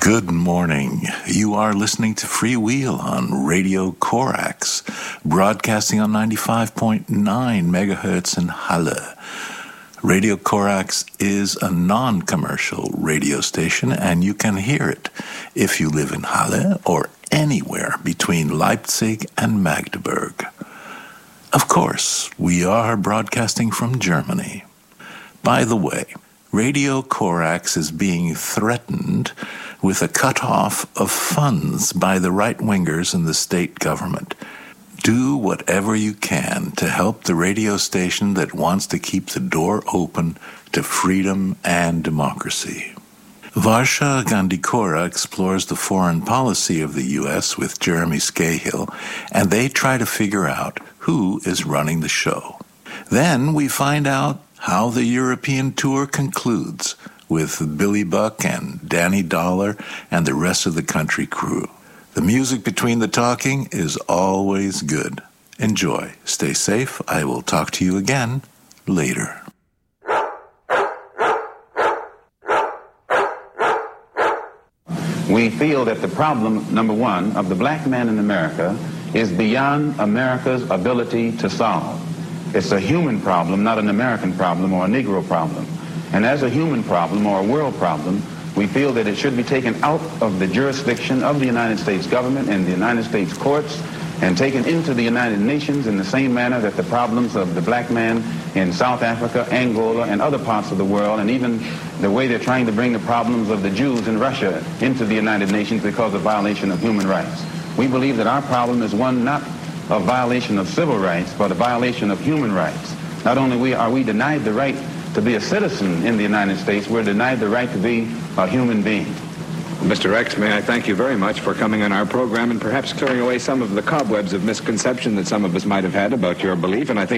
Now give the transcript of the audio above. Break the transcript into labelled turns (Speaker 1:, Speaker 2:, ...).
Speaker 1: Good morning. You are listening to Freewheel on Radio Corax, broadcasting on 95.9 megahertz in Halle. Radio Corax is a non-commercial radio station, and you can hear it if you live in Halle or anywhere between Leipzig and Magdeburg. Of course, we are broadcasting from Germany. By the way, Radio Corax is being threatened with a cutoff of funds by the right-wingers in the state government. Do whatever you can to help the radio station that wants to keep the door open to freedom and democracy. Varsha Gandikora explores the foreign policy of the U.S. with Jeremy Scahill, and they try to figure out who is running the show. Then we find out how the European tour concludes with Billy Buck and Danny Dollar and the rest of the country crew. The music between the talking is always good. Enjoy. Stay safe. I will talk to you again later.
Speaker 2: We feel that the problem, number one, of the black man in America is beyond America's ability to solve. It's a human problem, not an American problem or a Negro problem. And as a human problem or a world problem, we feel that it should be taken out of the jurisdiction of the United States government and the United States courts and taken into the United Nations in the same manner that the problems of the black man in South Africa, Angola, and other parts of the world, and even the way they're trying to bring the problems of the Jews in Russia into the United Nations because of violation of human rights. We believe that our problem is one not of violation of civil rights, but a violation of human rights. Not only are we denied the right to be a citizen in the United States, we're denied the right to be a human being.
Speaker 3: Mr. X, may I thank you very much for coming on our program and perhaps clearing away some of the cobwebs of misconception that some of us might have had about your belief, and I think